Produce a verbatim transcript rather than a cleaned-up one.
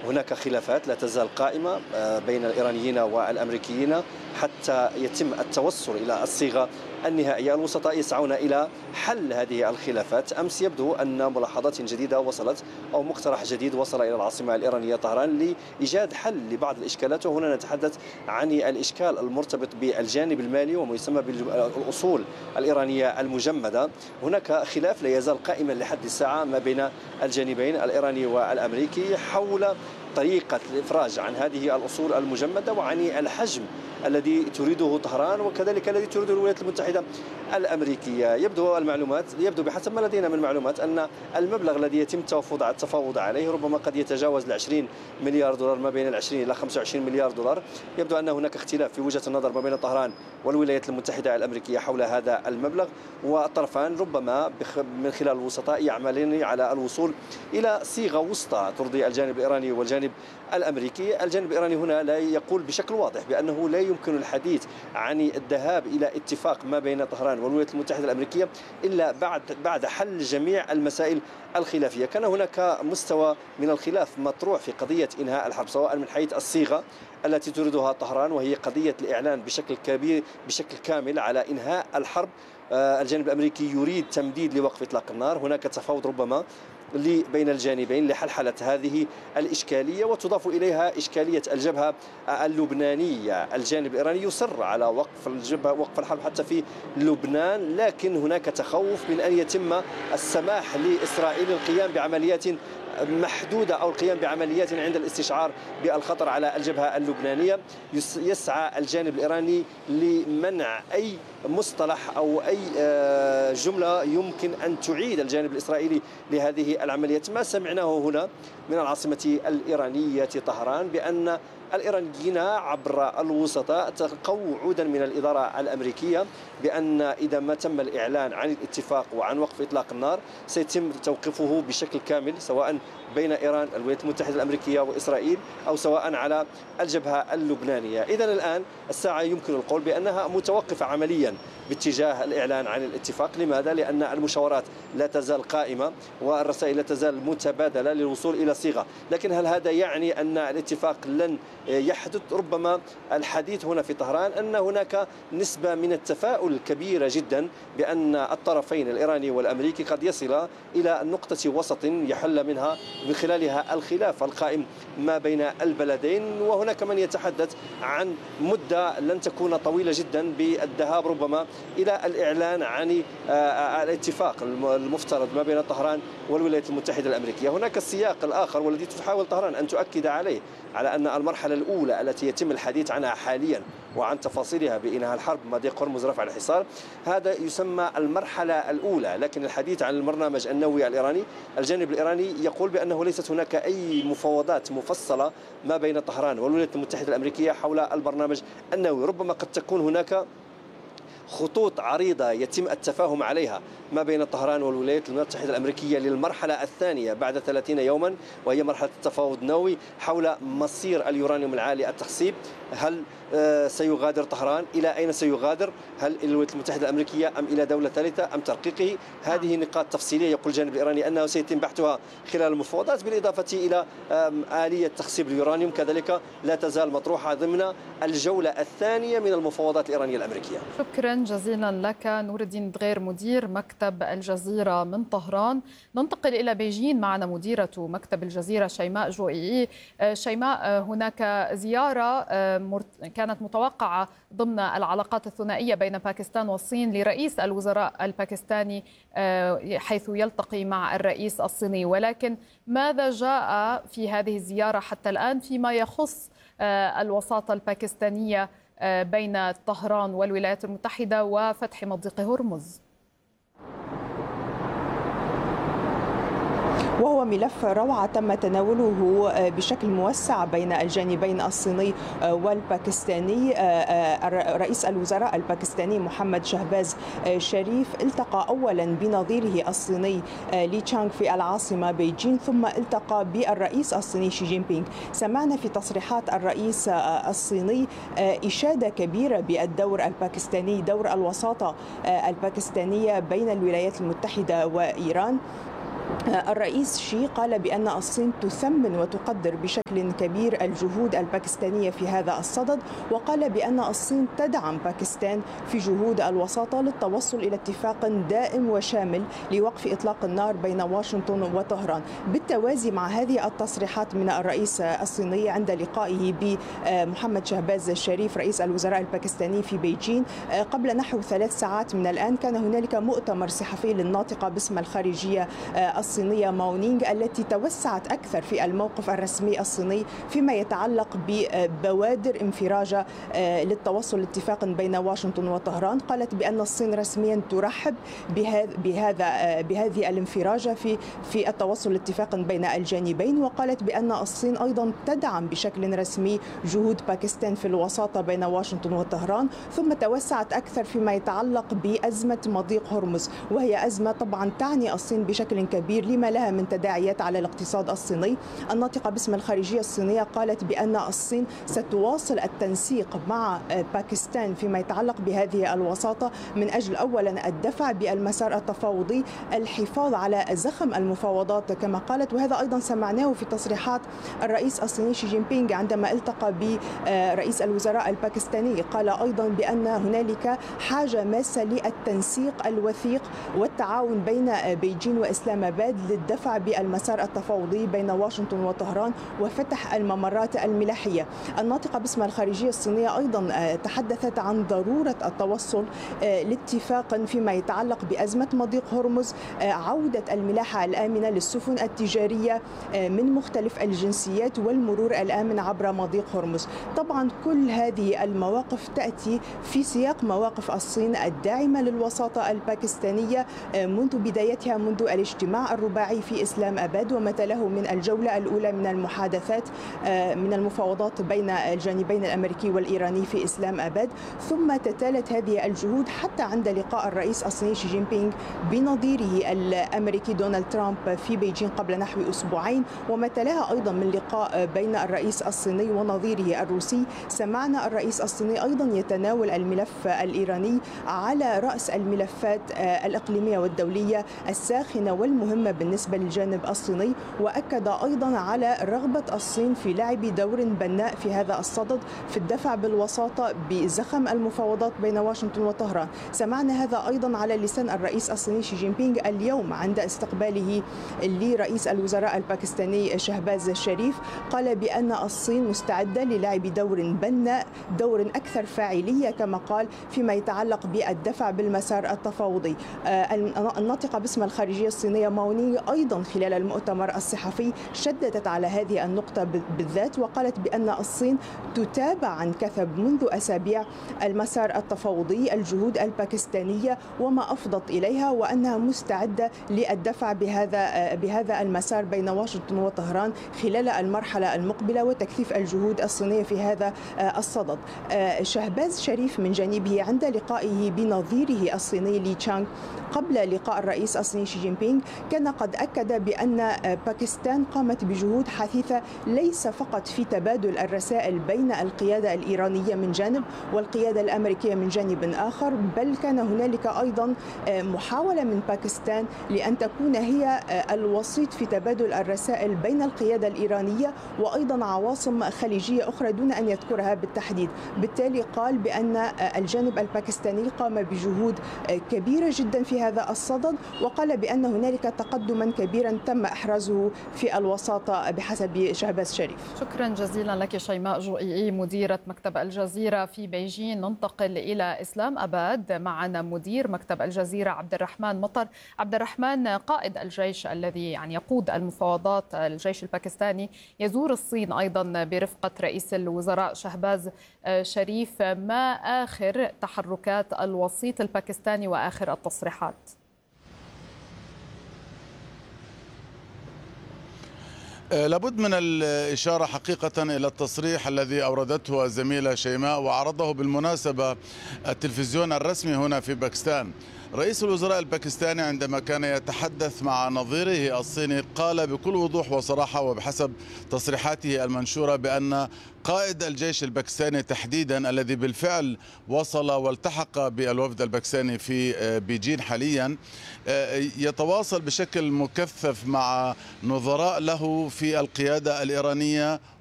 هناك خلافات لا تزال قائمة بين الإيرانيين والأمريكيين حتى يتم التوصل إلى الصيغة النهائية. الوسطاء يسعون إلى حل هذه الخلافات. أمس يبدو أن ملاحظات جديدة وصلت أو مقترح جديد وصل إلى العاصمة الإيرانية طهران لإيجاد حل لبعض الإشكالات، وهنا نتحدث عن الإشكال المرتبط بالجانب المالي وما يسمى بالأصول الإيرانية المجمدة. هناك خلاف لا يزال قائما لحد الساعة ما بين الجانبين الإيراني والأمريكي حول طريقة الإفراج عن هذه الأصول المجمدة وعن الحجم الذي تريده طهران وكذلك الذي تريده الولايات المتحدة الأمريكية. يبدو المعلومات يبدو بحسب ما لدينا من معلومات أن المبلغ الذي يتم التفاوض عليه ربما قد يتجاوز العشرين مليار دولار، ما بين العشرين إلى خمسة وعشرين مليار دولار. يبدو أن هناك اختلاف في وجهة النظر ما بين طهران والولايات المتحدة الأمريكية حول هذا المبلغ، والطرفان ربما من خلال الوسطاء يعملان على الوصول إلى صيغة وسطى ترضي الجانب الإيراني والجانب الأمريكي. الجانب الإيراني هنا لا يقول بشكل واضح بأنه لا يمكن الحديث عن الذهاب إلى اتفاق ما بين طهران والولايات المتحدة الأمريكية إلا بعد بعد حل جميع المسائل الخلافية. كان هناك مستوى من الخلاف مطروح في قضية إنهاء الحرب، سواء من حيث الصيغة التي تريدها طهران وهي قضية الإعلان بشكل كبير بشكل كامل على إنهاء الحرب. الجانب الأمريكي يريد تمديد لوقف إطلاق النار. هناك تفاوض ربما بين الجانبين لحلحلة هذه الإشكالية، وتضاف إليها إشكالية الجبهة اللبنانية. الجانب الإيراني يصر على وقف الجبهة وقف الحرب حتى في لبنان، لكن هناك تخوف من أن يتم السماح لإسرائيل القيام بعمليات محدودة أو القيام بعمليات عند الاستشعار بالخطر على الجبهة اللبنانية. يسعى الجانب الإيراني لمنع أي مصطلح أو أي جملة يمكن أن تعيد الجانب الإسرائيلي لهذه العمليات. ما سمعناه هنا من العاصمة الإيرانية طهران بأن الإيرانيين عبر الوسطاء تلقوا وعودا من الإدارة الأمريكية بأن إذا ما تم الإعلان عن الاتفاق وعن وقف إطلاق النار سيتم توقيفه بشكل كامل، سواء بين إيران الولايات المتحدة الأمريكية وإسرائيل أو سواء على الجبهة اللبنانية. إذن الآن الساعة يمكن القول بأنها متوقفة عمليا باتجاه الإعلان عن الاتفاق. لماذا؟ لأن المشاورات لا تزال قائمة والرسائل لا تزال متبادلة للوصول إلى صيغة. لكن هل هذا يعني أن الاتفاق لن يحدث؟ ربما الحديث هنا في طهران أن هناك نسبة من التفاؤل كبيرة جدا بأن الطرفين الإيراني والأمريكي قد يصل إلى نقطة وسط يحل منها من خلالها الخلاف القائم ما بين البلدين. وهناك من يتحدث عن مدة لن تكون طويلة جدا بالذهاب ربما إلى الإعلان عن الاتفاق المفترض ما بين طهران والولايات المتحدة الأمريكية. هناك السياق الآخر والذي تحاول طهران أن تؤكد عليه على أن المرحلة الأولى التي يتم الحديث عنها حاليا وعن تفاصيلها بإنهاء الحرب مضيق هرمز رفع الحصار، هذا يسمى المرحلة الأولى. لكن الحديث عن البرنامج النووي الإيراني، الجانب الإيراني يقول بأنه ليست هناك أي مفاوضات مفصلة ما بين طهران والولايات المتحدة الأمريكية حول البرنامج النووي. ربما قد تكون هناك خطوط عريضة يتم التفاهم عليها ما بين طهران والولايات المتحدة الأمريكية للمرحلة الثانية بعد ثلاثين يوما، وهي مرحلة التفاوض النووي حول مصير اليورانيوم العالي التخصيب. هل سيغادر طهران؟ إلى أين سيغادر؟ هل إلى الولايات المتحدة الأمريكية أم إلى دولة ثالثة أم ترقيقه؟ هذه نقاط تفصيلية يقول الجانب الإيراني أنه سيتم بحثها خلال المفاوضات، بالإضافة إلى آلية تخصيب اليورانيوم كذلك لا تزال مطروحة ضمن الجولة الثانية من المفاوضات الإيرانية الأمريكية. شكرا جزيلا لك نور الدين دغير مدير مكتب الجزيرة من طهران. ننتقل إلى بيجين، معنا مديرة مكتب الجزيرة شيماء جوئي. شيماء، هناك زيارة كانت متوقعة ضمن العلاقات الثنائية بين باكستان والصين لرئيس الوزراء الباكستاني حيث يلتقي مع الرئيس الصيني، ولكن ماذا جاء في هذه الزيارة حتى الآن فيما يخص الوساطة الباكستانية بين طهران والولايات المتحدة وفتح مضيق هرمز؟ وهو ملف روعة تم تناوله بشكل موسع بين الجانبين الصيني والباكستاني. رئيس الوزراء الباكستاني محمد شهباز شريف التقى أولا بنظيره الصيني لي تشانغ في العاصمة بيجين، ثم التقى بالرئيس الصيني شي جين بينغ. سمعنا في تصريحات الرئيس الصيني إشادة كبيرة بالدور الباكستاني، دور الوساطة الباكستانية بين الولايات المتحدة وإيران، الرئيس شي قال بأن الصين تثمن وتقدر بشكل كبير الجهود الباكستانية في هذا الصدد، وقال بأن الصين تدعم باكستان في جهود الوساطة للتوصل إلى اتفاق دائم وشامل لوقف إطلاق النار بين واشنطن وطهران. بالتوازي مع هذه التصريحات من الرئيس الصيني عند لقائه بمحمد شهباز شريف رئيس الوزراء الباكستاني في بيجين قبل نحو ثلاث ساعات من الآن، كان هنالك مؤتمر صحفي للناطقة باسم الخارجية الصينية ماو نينغ التي توسعت أكثر في الموقف الرسمي الصيني فيما يتعلق ببوادر انفراجة للتوصل لاتفاق بين واشنطن وطهران. قالت بأن الصين رسميا ترحب بهذا بهذه الانفراجة في في التوصل لاتفاق بين الجانبين، وقالت بأن الصين أيضا تدعم بشكل رسمي جهود باكستان في الوساطة بين واشنطن وطهران. ثم توسعت أكثر فيما يتعلق بأزمة مضيق هرمز، وهي أزمة طبعا تعني الصين بشكل كبير لما لها من تداعيات على الاقتصاد الصيني. الناطقة باسم الخارجية الصينية قالت بأن الصين ستواصل التنسيق مع باكستان فيما يتعلق بهذه الوساطة من أجل أولا الدفع بالمسار التفاوضي، الحفاظ على زخم المفاوضات كما قالت. وهذا أيضا سمعناه في تصريحات الرئيس الصيني شي جين بينغ عندما التقى برئيس الوزراء الباكستاني، قال أيضا بأن هنالك حاجة ماسة للتنسيق الوثيق والتعاون بين بيجين وإسلام آباد للدفع بالمسار التفاوضي بين واشنطن وطهران وفتح الممرات الملاحية. الناطقة باسم الخارجية الصينية أيضا تحدثت عن ضرورة التوصل لاتفاق فيما يتعلق بأزمة مضيق هرمز، عودة الملاحة الآمنة للسفن التجارية من مختلف الجنسيات والمرور الآمن عبر مضيق هرمز. طبعا كل هذه المواقف تأتي في سياق مواقف الصين الداعمة للوساطة الباكستانية منذ بدايتها، منذ الاجتماع الرباعي في إسلام آباد وما تلاه من الجولة الأولى من المحادثات من المفاوضات بين الجانبين الأمريكي والإيراني في إسلام آباد. ثم تتالت هذه الجهود حتى عند لقاء الرئيس الصيني شي جين بينغ بنظيره الأمريكي دونالد ترامب في بيجين قبل نحو أسبوعين، وما تلاها أيضا من لقاء بين الرئيس الصيني ونظيره الروسي. سمعنا الرئيس الصيني أيضا يتناول الملف الإيراني على رأس الملفات الإقليمية والدولية الساخنة والمهمة بالنسبة للجانب الصيني، وأكد أيضا على رغبة الصين في لعب دور بناء في هذا الصدد في الدفع بالوساطة بزخم المفاوضات بين واشنطن وطهران. سمعنا هذا أيضا على لسان الرئيس الصيني شي جين بينغ اليوم عند استقباله لرئيس الوزراء الباكستاني شهباز شريف، قال بأن الصين مستعدة للعب دور بناء، دور أكثر فاعلية كما قال فيما يتعلق بالدفع بالمسار التفاوضي. الناطقة باسم الخارجية الصينية ماو نينغ أيضا خلال المؤتمر الصحفي شددت على هذه النقطة بالذات، وقالت بأن الصين تتابع عن كثب منذ أسابيع المسار التفاوضي، الجهود الباكستانية وما أفضت إليها، وأنها مستعدة للدفع بهذا بهذا المسار بين واشنطن وطهران خلال المرحلة المقبلة وتكثيف الجهود الصينية في هذا الصدد. شهباز شريف من جانبه عند لقائه بنظيره الصيني لي تشانغ قبل لقاء الرئيس الصيني شي جين بينغ كان قد أكد بأن باكستان قامت بجهود حثيثة ليس فقط في تبادل الرسائل بين القيادة الإيرانية من جانب والقيادة الأمريكية من جانب آخر، بل كان هنالك أيضا محاولة من باكستان لأن تكون هي الوسيط في تبادل الرسائل بين القيادة الإيرانية وأيضا عواصم خليجية أخرى دون أن يذكرها بالتحديد. بالتالي قال بأن الجانب الباكستاني قام بجهود كبيرة جدا في هذا الصدد، وقال بأن هنالك تقدما كبيرا تم إحرازه في الوساطة بحسب شهباز شريف. شكرا جزيلا لك شيماء جوئي مديرة مكتب الجزيرة في بيجين. ننتقل إلى إسلام آباد، معنا مدير مكتب الجزيرة عبد الرحمن مطر. عبد الرحمن، قائد الجيش الذي يعني يقود المفاوضات الجيش الباكستاني يزور الصين أيضا برفقة رئيس الوزراء شهباز شريف، ما آخر تحركات الوسيط الباكستاني وآخر التصريحات؟ لابد من الإشارة حقيقة إلى التصريح الذي أوردته الزميلة شيماء وعرضه بالمناسبة التلفزيون الرسمي هنا في باكستان. رئيس الوزراء الباكستاني عندما كان يتحدث مع نظيره الصيني قال بكل وضوح وصراحة وبحسب تصريحاته المنشورة بأن قائد الجيش الباكستاني تحديدا الذي بالفعل وصل والتحق بالوفد الباكستاني في بيجين حاليا يتواصل بشكل مكثف مع نظراء له في القيادة الإيرانية